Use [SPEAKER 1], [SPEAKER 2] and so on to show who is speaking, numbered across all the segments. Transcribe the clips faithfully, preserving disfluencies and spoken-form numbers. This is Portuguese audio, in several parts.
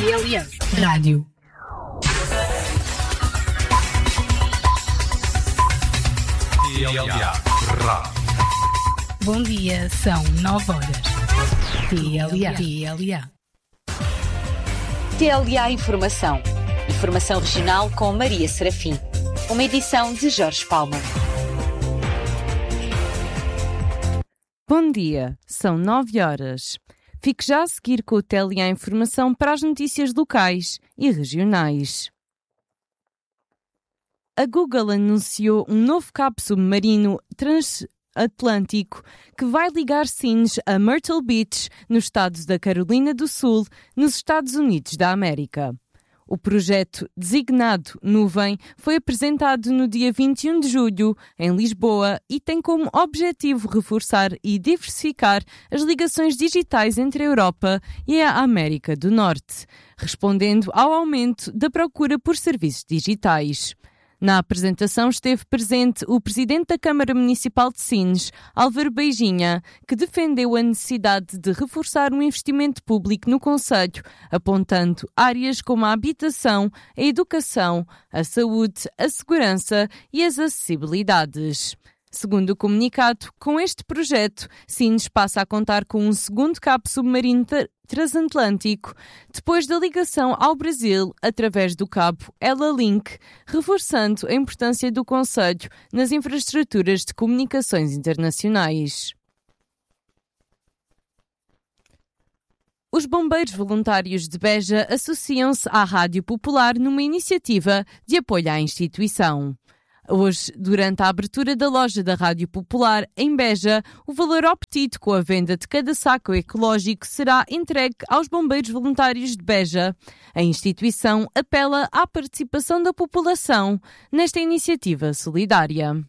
[SPEAKER 1] T L A Rádio.
[SPEAKER 2] T L A Rádio.
[SPEAKER 1] Bom dia, são nove horas. T L A. T L A.
[SPEAKER 3] T L A Informação. Informação regional com Maria Serafim. Uma edição de Jorge Palma.
[SPEAKER 4] Bom dia, são nove horas. Fique já a seguir com o T L A Informação para as notícias locais e regionais. A Google anunciou um novo cabo submarino transatlântico que vai ligar Sines a Myrtle Beach, no estado da Carolina do Sul, nos Estados Unidos da América. O projeto, designado Nuvem, foi apresentado no dia vinte e um de julho, em Lisboa, e tem como objetivo reforçar e diversificar as ligações digitais entre a Europa e a América do Norte, respondendo ao aumento da procura por serviços digitais. Na apresentação esteve presente o Presidente da Câmara Municipal de Sines, Álvaro Beijinha, que defendeu a necessidade de reforçar o investimento público no concelho, apontando áreas como a habitação, a educação, a saúde, a segurança e as acessibilidades. Segundo o comunicado, com este projeto, Sines passa a contar com um segundo cabo submarino transatlântico, depois da ligação ao Brasil através do cabo Ela Link, reforçando a importância do concelho nas infraestruturas de comunicações internacionais. Os bombeiros voluntários de Beja associam-se à Rádio Popular numa iniciativa de apoio à instituição. Hoje, durante a abertura da loja da Rádio Popular em Beja, o valor obtido com a venda de cada saco ecológico será entregue aos bombeiros voluntários de Beja. A instituição apela à participação da população nesta iniciativa solidária.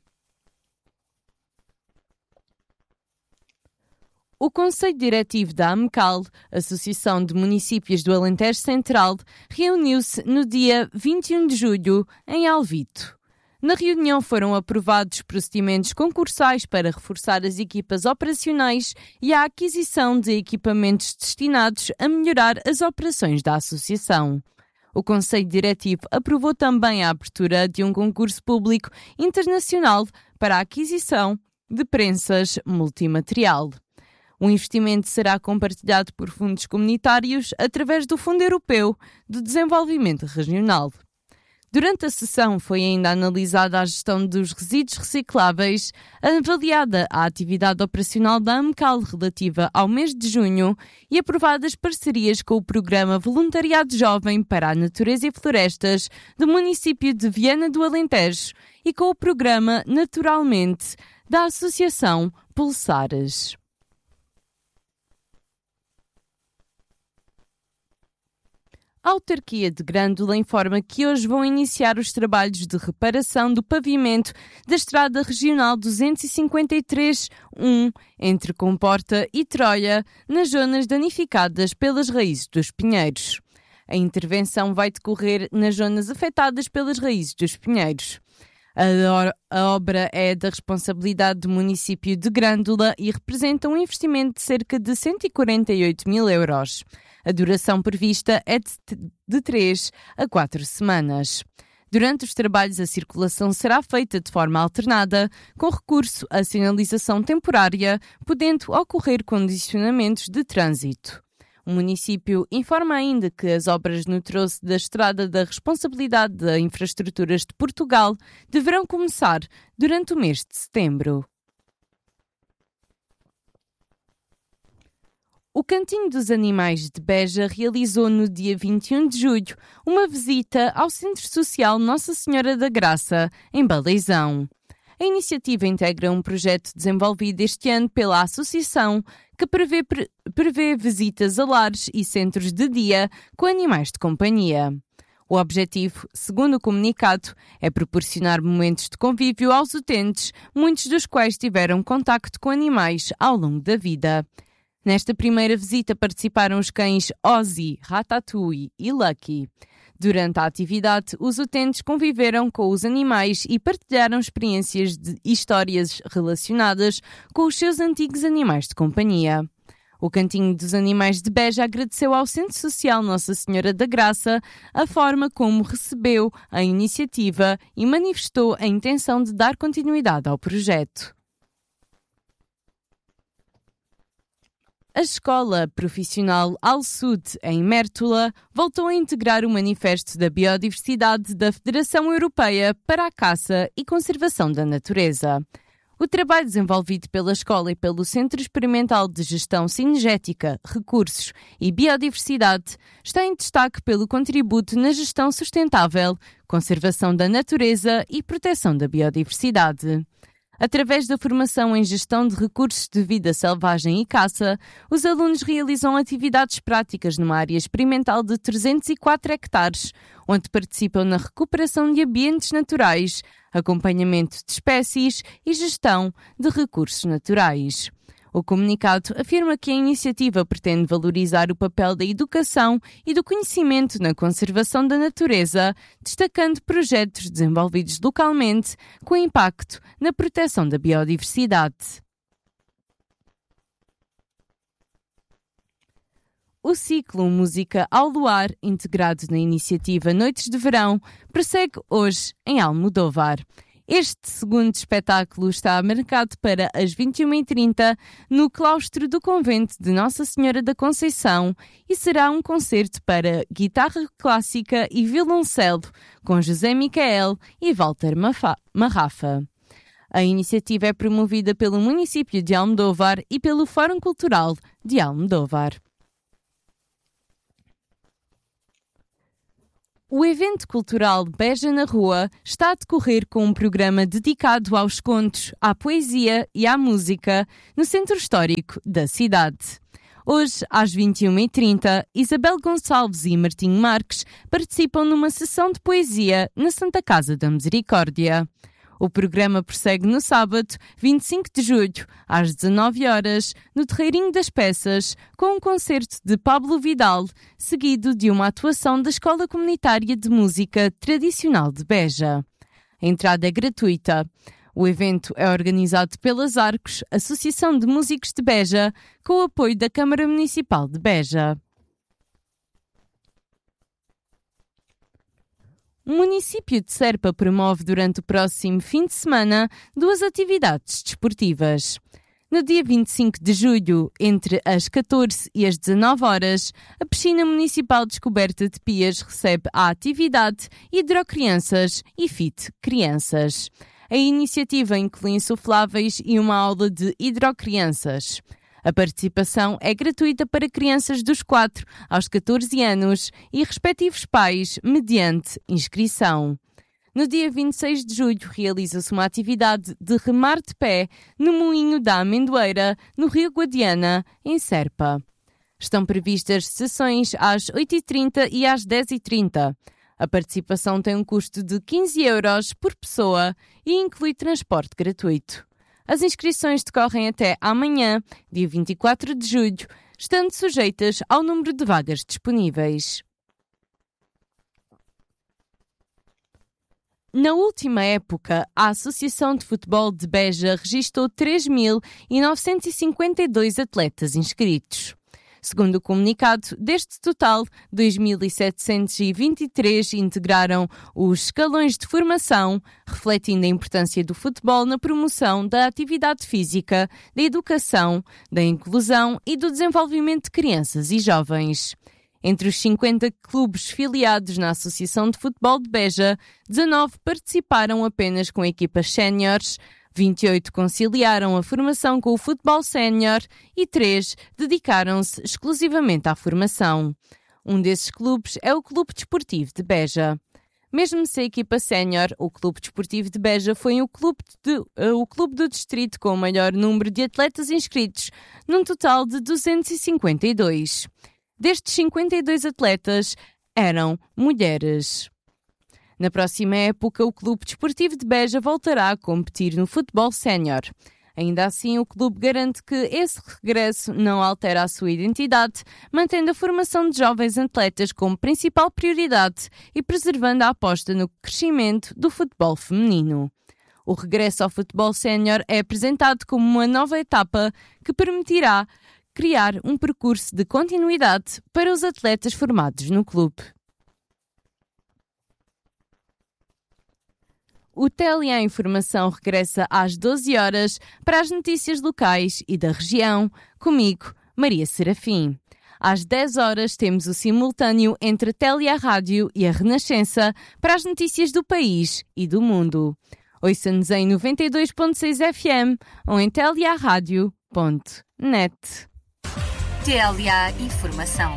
[SPEAKER 4] O Conselho Diretivo da AMCAL, Associação de Municípios do Alentejo Central, reuniu-se no dia vinte e um de julho em Alvito. Na reunião foram aprovados procedimentos concursais para reforçar as equipas operacionais e a aquisição de equipamentos destinados a melhorar as operações da associação. O Conselho Diretivo aprovou também a abertura de um concurso público internacional para a aquisição de prensas multimaterial. O investimento será compartilhado por fundos comunitários através do Fundo Europeu de Desenvolvimento Regional. Durante a sessão foi ainda analisada a gestão dos resíduos recicláveis, avaliada a atividade operacional da AMCAL relativa ao mês de junho e aprovadas parcerias com o Programa Voluntariado Jovem para a Natureza e Florestas do município de Viana do Alentejo e com o Programa Naturalmente da Associação Pulsares. A autarquia de Grândola informa que hoje vão iniciar os trabalhos de reparação do pavimento da Estrada Regional duzentos e cinquenta e três um entre Comporta e Troia, nas zonas danificadas pelas raízes dos pinheiros. A intervenção vai decorrer nas zonas afetadas pelas raízes dos pinheiros. A, a obra é da responsabilidade do município de Grândola e representa um investimento de cerca de cento e quarenta e oito mil euros. A duração prevista é de, de três a quatro semanas. Durante os trabalhos, a circulação será feita de forma alternada, com recurso à sinalização temporária, podendo ocorrer condicionamentos de trânsito. O município informa ainda que as obras no troço da Estrada da Responsabilidade de Infraestruturas de Portugal deverão começar durante o mês de setembro. O Cantinho dos Animais de Beja realizou no dia vinte e um de julho uma visita ao Centro Social Nossa Senhora da Graça, em Baleizão. A iniciativa integra um projeto desenvolvido este ano pela Associação que prevê, pre, prevê visitas a lares e centros de dia com animais de companhia. O objetivo, segundo o comunicado, é proporcionar momentos de convívio aos utentes, muitos dos quais tiveram contacto com animais ao longo da vida. Nesta primeira visita participaram os cães Ozzy, Ratatouille e Lucky. Durante a atividade, os utentes conviveram com os animais e partilharam experiências e histórias relacionadas com os seus antigos animais de companhia. O Cantinho dos Animais de Beja agradeceu ao Centro Social Nossa Senhora da Graça a forma como recebeu a iniciativa e manifestou a intenção de dar continuidade ao projeto. A Escola Profissional Al-Sud, em Mértola, voltou a integrar o Manifesto da Biodiversidade da Federação Europeia para a Caça e Conservação da Natureza. O trabalho desenvolvido pela escola e pelo Centro Experimental de Gestão Cinegética, Recursos e Biodiversidade está em destaque pelo contributo na gestão sustentável, conservação da natureza e proteção da biodiversidade. Através da formação em gestão de recursos de vida selvagem e caça, os alunos realizam atividades práticas numa área experimental de trezentos e quatro hectares, onde participam na recuperação de ambientes naturais, acompanhamento de espécies e gestão de recursos naturais. O comunicado afirma que a iniciativa pretende valorizar o papel da educação e do conhecimento na conservação da natureza, destacando projetos desenvolvidos localmente com impacto na proteção da biodiversidade. O ciclo Música ao Luar, integrado na iniciativa Noites de Verão, prossegue hoje em Almodóvar. Este segundo espetáculo está marcado para as vinte e uma e trinta no claustro do convento de Nossa Senhora da Conceição e será um concerto para guitarra clássica e violoncelo com José Micael e Walter Marrafa. A iniciativa é promovida pelo município de Almodóvar e pelo Fórum Cultural de Almodóvar. O evento cultural Beja na Rua está a decorrer com um programa dedicado aos contos, à poesia e à música no Centro Histórico da cidade. Hoje, às vinte e uma e trinta, Isabel Gonçalves e Martinho Marques participam numa sessão de poesia na Santa Casa da Misericórdia. O programa prossegue no sábado, vinte e cinco de julho, às dezanove horas, no Terreirinho das Peças, com um concerto de Pablo Vidal, seguido de uma atuação da Escola Comunitária de Música Tradicional de Beja. A entrada é gratuita. O evento é organizado pelas Arcos, Associação de Músicos de Beja, com o apoio da Câmara Municipal de Beja. O município de Serpa promove durante o próximo fim de semana duas atividades desportivas. No dia vinte e cinco de julho, entre as catorze e as dezanove horas, a Piscina Municipal Descoberta de Pias recebe a atividade Hidrocrianças e Fit Crianças. A iniciativa inclui insufláveis e uma aula de hidrocrianças. A participação é gratuita para crianças dos quatro aos catorze anos e respectivos pais, mediante inscrição. No dia vinte e seis de julho, realiza-se uma atividade de remar de pé no Moinho da Amendoeira, no Rio Guadiana, em Serpa. Estão previstas sessões às oito e trinta e às dez e trinta. A participação tem um custo de quinze euros por pessoa e inclui transporte gratuito. As inscrições decorrem até amanhã, dia vinte e quatro de julho, estando sujeitas ao número de vagas disponíveis. Na última época, a Associação de Futebol de Beja registou três mil novecentos e cinquenta e dois atletas inscritos. Segundo o comunicado, deste total, dois mil setecentos e vinte e três integraram os escalões de formação, refletindo a importância do futebol na promoção da atividade física, da educação, da inclusão e do desenvolvimento de crianças e jovens. Entre os cinquenta clubes filiados na Associação de Futebol de Beja, dezanove participaram apenas com equipas séniores, vinte e oito conciliaram a formação com o futebol sénior e três dedicaram-se exclusivamente à formação. Um desses clubes é o Clube Desportivo de Beja. Mesmo se a equipa sénior, o Clube Desportivo de Beja foi o clube, de, uh, o clube do distrito com o maior número de atletas inscritos, num total de duzentos e cinquenta e dois. Destes cinquenta e dois atletas eram mulheres. Na próxima época, o Clube Desportivo de Beja voltará a competir no futebol sénior. Ainda assim, o clube garante que esse regresso não altera a sua identidade, mantendo a formação de jovens atletas como principal prioridade e preservando a aposta no crescimento do futebol feminino. O regresso ao futebol sénior é apresentado como uma nova etapa que permitirá criar um percurso de continuidade para os atletas formados no clube. O T L A Informação regressa às doze horas para as notícias locais e da região, comigo, Maria Serafim. Às dez horas temos o simultâneo entre a T L A Rádio e a Renascença para as notícias do país e do mundo. Ouça-nos em noventa e dois ponto seis F M ou em t l a rádio ponto net.
[SPEAKER 3] T L A Informação.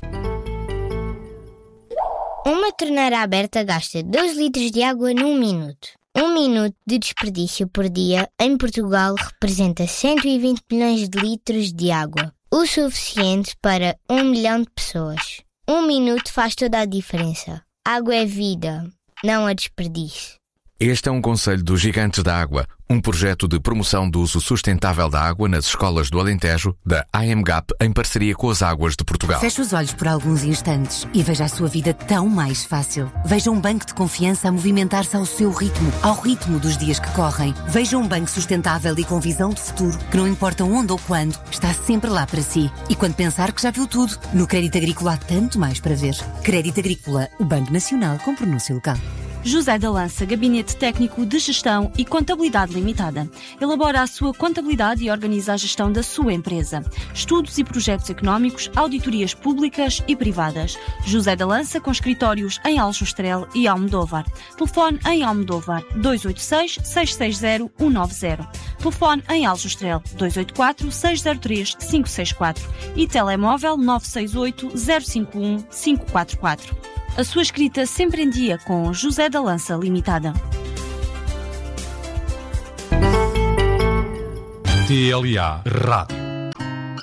[SPEAKER 5] Uma torneira aberta gasta dois litros de água num minuto. Um minuto de desperdício por dia em Portugal representa cento e vinte milhões de litros de água. O suficiente para um milhão de pessoas. Um minuto faz toda a diferença. Água é vida, não a desperdício.
[SPEAKER 6] Este é um conselho dos Gigantes da Água, um projeto de promoção do uso sustentável da água nas escolas do Alentejo, da A M G A P, em parceria com as Águas de Portugal.
[SPEAKER 7] Feche os olhos por alguns instantes e veja a sua vida tão mais fácil. Veja um banco de confiança a movimentar-se ao seu ritmo, ao ritmo dos dias que correm. Veja um banco sustentável e com visão de futuro, que não importa onde ou quando, está sempre lá para si. E quando pensar que já viu tudo, no Crédito Agrícola há tanto mais para ver. Crédito Agrícola, o Banco Nacional com pronúncio local.
[SPEAKER 8] José da Lança, Gabinete Técnico de Gestão e Contabilidade Limitada. Elabora a sua contabilidade e organiza a gestão da sua empresa. Estudos e projetos económicos, auditorias públicas e privadas. José da Lança, com escritórios em Aljustrel e Almodóvar. Telefone em Almodóvar dois oito seis, seis seis zero, um nove zero. Telefone em Aljustrel dois oito quatro, seis zero três, cinco seis quatro. E telemóvel nove seis oito, zero cinco um, cinco quatro quatro. A sua escrita sempre em dia com José da Lança Limitada.
[SPEAKER 2] T L A Rádio.